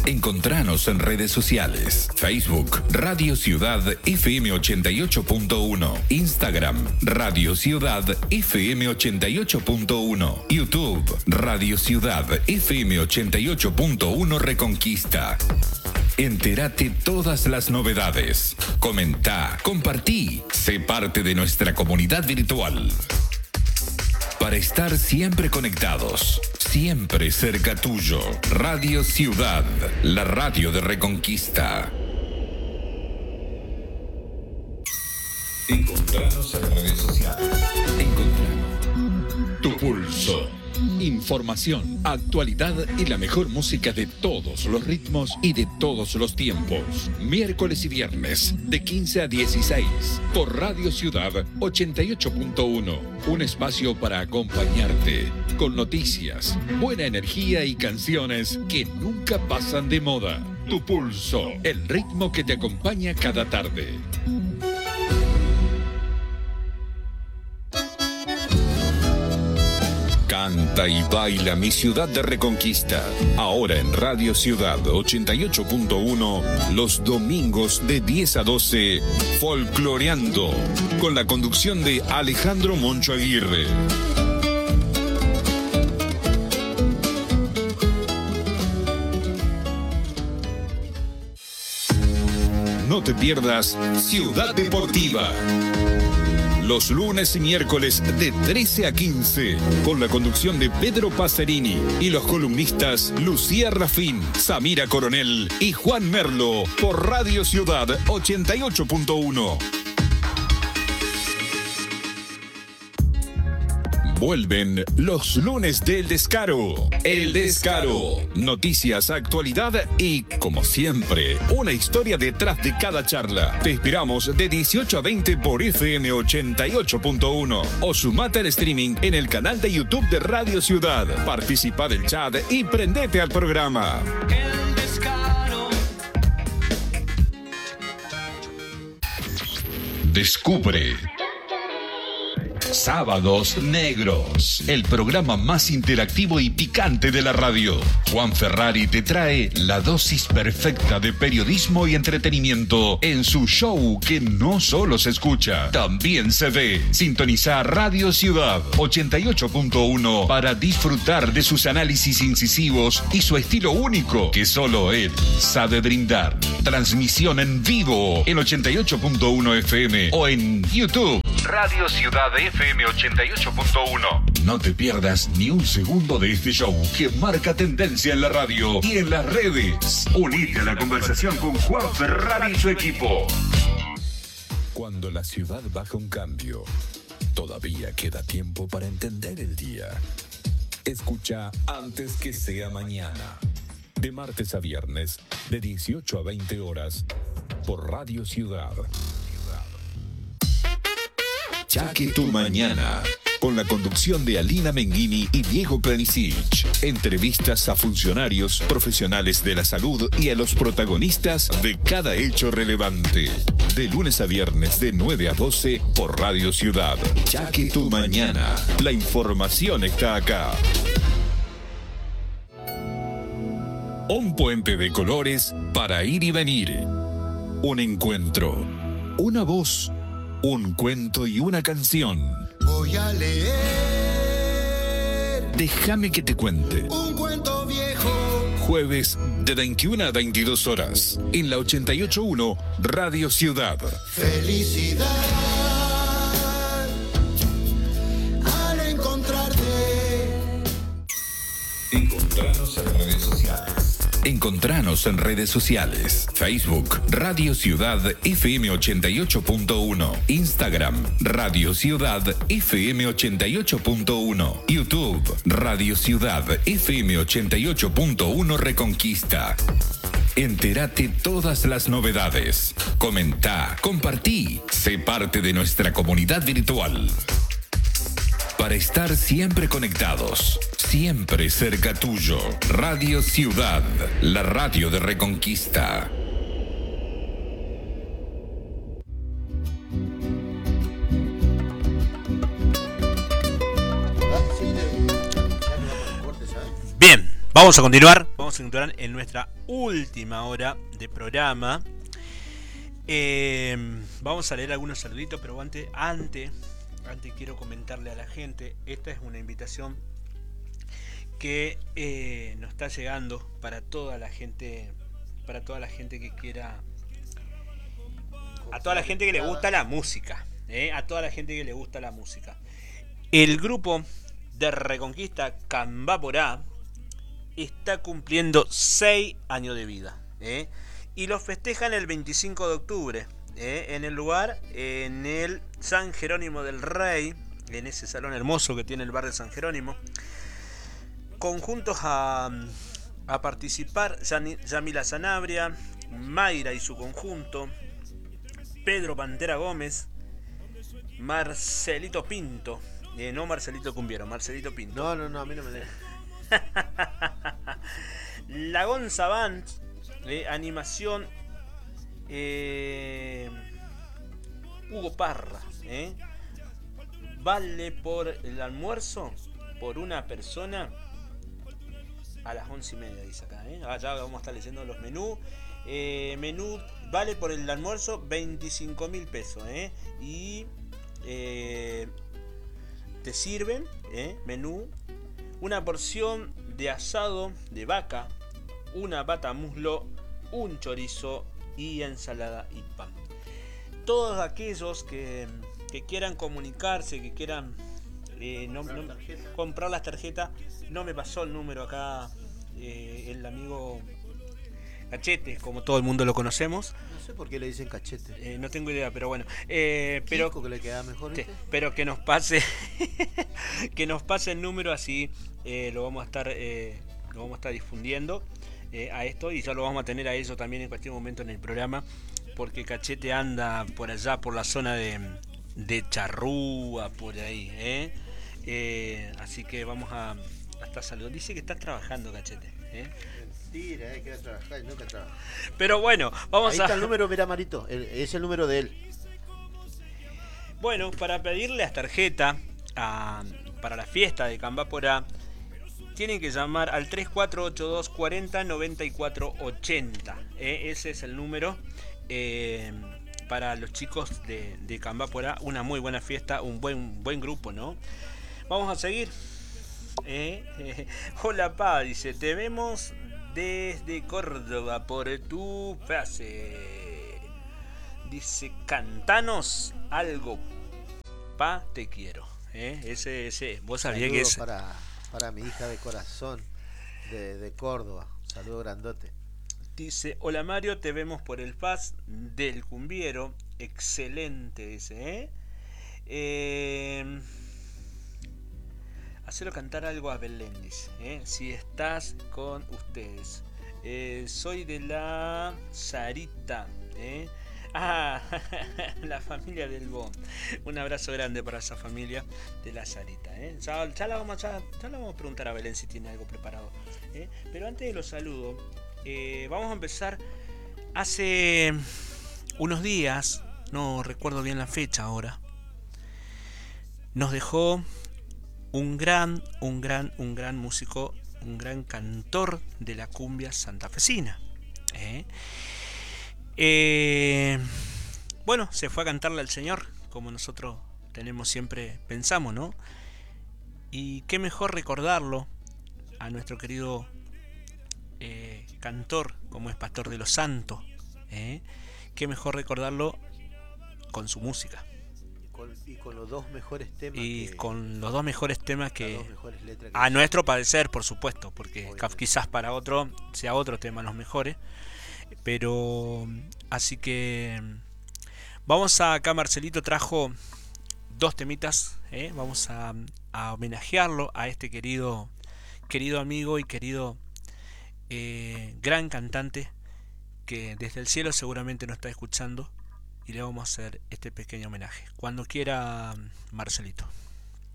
Encontranos en redes sociales. Facebook, Radio Ciudad FM 88.1. Instagram, Radio Ciudad FM 88.1. YouTube, Radio Ciudad FM 88.1 Reconquista. Entérate todas las novedades. Comenta, compartí. Sé parte de nuestra comunidad virtual. Para estar siempre conectados, siempre cerca tuyo. Radio Ciudad, la radio de Reconquista. Encontranos en redes sociales. Encontranos. Tu pulso. Información, actualidad y la mejor música de todos los ritmos y de todos los tiempos. Miércoles y viernes de 15 a 16 por Radio Ciudad 88.1. Un espacio para acompañarte con noticias, buena energía y canciones que nunca pasan de moda. Tu pulso, el ritmo que te acompaña cada tarde. Canta y baila mi ciudad de Reconquista. Ahora en Radio Ciudad 88.1, los domingos de 10 a 12, Folcloreando, con la conducción de Alejandro Moncho Aguirre. No te pierdas Ciudad Deportiva. Los lunes y miércoles de 13 a 15, con la conducción de Pedro Pacerini y los columnistas Lucía Rafín, Samira Coronel y Juan Merlo, por Radio Ciudad 88.1. Vuelven los lunes del Descaro. El Descaro. Noticias, actualidad y, como siempre, una historia detrás de cada charla. Te esperamos de 18 a 20 por FM 88.1 o sumate al streaming en el canal de YouTube de Radio Ciudad. Participa del chat y prendete al programa. El Descaro. Descubre Sábados Negros, el programa más interactivo y picante de la radio. Juan Ferrari te trae la dosis perfecta de periodismo y entretenimiento en su show que no solo se escucha, también se ve. Sintoniza Radio Ciudad 88.1 para disfrutar de sus análisis incisivos y su estilo único que solo él sabe brindar. Transmisión en vivo en 88.1 FM o en YouTube. Radio Ciudad FM 88.1. No te pierdas ni un segundo de este show que marca tendencia en la radio y en las redes. Unite a la conversación con Juan Ferrari y su equipo. Cuando la ciudad baja un cambio, todavía queda tiempo para entender el día. Escucha Antes que sea mañana. De martes a viernes, de 18 a 20 horas, por Radio Ciudad. Chaque tu mañana, con la conducción de Alina Menghini y Diego Planisic. Entrevistas a funcionarios, profesionales de la salud y a los protagonistas de cada hecho relevante. De lunes a viernes de 9 a 12 por Radio Ciudad. Chaque tu mañana. La información está acá. Un puente de colores para ir y venir. Un encuentro. Una voz. Un cuento y una canción. Voy a leer. Déjame que te cuente. Un cuento viejo. Jueves de 21 a 22 horas. En la 88.1 Radio Ciudad. Felicidad al encontrarte. Encontranos en redes sociales. Encontranos en redes sociales. Facebook, Radio Ciudad FM 88.1. Instagram, Radio Ciudad FM 88.1. YouTube, Radio Ciudad FM 88.1 Reconquista. Entérate todas las novedades. Comenta, compartí. Sé parte de nuestra comunidad virtual. Para estar siempre conectados, siempre cerca tuyo. Radio Ciudad, la radio de Reconquista. Bien, vamos a continuar. vamos a encontrar en nuestra última hora de programa. Vamos a leer algunos saluditos, pero antes quiero comentarle a la gente, esta es una invitación que nos está llegando para toda la gente que quiera, a toda la gente que le gusta la música, a toda la gente que le gusta la música. El grupo de Reconquista Cambaporá está cumpliendo 6 años de vida, y los festejan el 25 de octubre, en el lugar, en el San Jerónimo del Rey, en ese salón hermoso que tiene el barrio San Jerónimo. Conjuntos a participar: Yamila Sanabria, Mayra y su conjunto, Pedro Pantera Gómez, Marcelito Pinto, no Marcelito Cumbiero, Marcelito Pinto. No, a mí no me deja. La Gonza Band, animación, Hugo Parra, vale por el almuerzo por una persona a las 11:30, dice acá, ya vamos a estar leyendo los menús. Menú vale por el almuerzo 25.000 pesos, y te sirven, menú, una porción de asado de vaca, una pata muslo, un chorizo y ensalada y pan. Todos aquellos que quieran comunicarse, que quieran comprar las tarjetas, no me pasó el número acá el amigo Cachete, como todo el mundo lo conocemos. No sé por qué le dicen Cachete. No tengo idea, pero bueno. Pero que le queda mejor, ¿viste? Pero que nos pase que nos pase el número, así lo vamos a estar difundiendo a esto, y ya lo vamos a tener a ellos también en cualquier momento en el programa, porque Cachete anda por allá por la zona de Charrúa, por ahí, así que vamos a estar saludando. Dice que estás trabajando, Cachete, Mentira, que va a trabajar, nunca trabaja. Pero bueno, vamos Ahí está el número, mira, Marito, es el número de él. Bueno, para pedirle las tarjetas para la fiesta de Cambaporá, tienen que llamar al 3482 40 94 80. Ese es el número para los chicos de Cambaporá. Una muy buena fiesta, un buen grupo, ¿no? Vamos a seguir. Hola, Pa, dice, te vemos desde Córdoba por tu frase. Dice, cantanos algo, Pa, te quiero. Ese, vos sabías que es para mi hija de corazón de Córdoba. Saludo grandote. Dice, hola Mario, te vemos por el Faz del Cumbiero. Excelente, dice, hacelo cantar algo a Belén, dice, si estás con ustedes. Soy de la Sarita, la familia del Bon. Un abrazo grande para esa familia de la Sarita, ya la vamos a preguntar a Belén si tiene algo preparado, pero antes de los saludos, vamos a empezar. Hace unos días, no recuerdo bien la fecha ahora, nos dejó un gran músico, un gran cantor de la cumbia santafesina. Bueno, se fue a cantarle al Señor, como nosotros pensamos, ¿no? Y qué mejor recordarlo a nuestro querido cantor, como es Pastor de los Santos, qué mejor recordarlo con su música. Y con los dos mejores temas. Con los dos mejores temas que, las dos mejores letras que a nuestro parecer, por supuesto, porque obviamente, quizás para otro sea otro tema los mejores. Pero así que vamos acá, Marcelito trajo 2 temitas, vamos a homenajearlo a este querido amigo y querido gran cantante que desde el cielo seguramente nos está escuchando, y le vamos a hacer este pequeño homenaje. Cuando quiera, Marcelito.